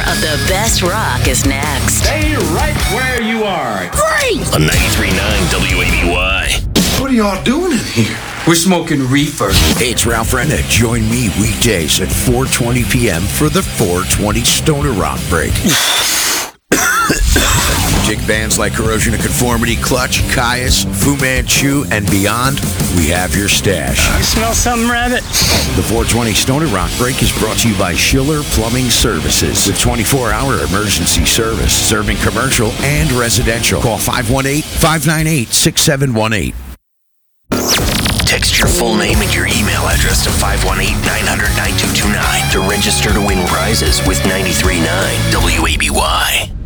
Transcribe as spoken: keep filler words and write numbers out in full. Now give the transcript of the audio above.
of the best rock is next. Stay right where you are. Great! On ninety-three point nine W A B Y. What are y'all doing in here? We're smoking reefer. Hey, it's Ralph Renna. Join me weekdays at four twenty p.m. for the four twenty Stoner Rock Break. Jig bands like Corrosion of Conformity, Clutch, Caius, Fu Manchu, and beyond, we have your stash. You smell something, Rabbit? The four twenty Stoner Rock Break is brought to you by Schiller Plumbing Services with twenty-four hour emergency service, serving commercial and residential. Call five one eight, five nine eight, six seven one eight. Text your full name and your email address to five one eight, nine hundred, nine two two nine to register to win prizes with ninety-three point nine W A B Y.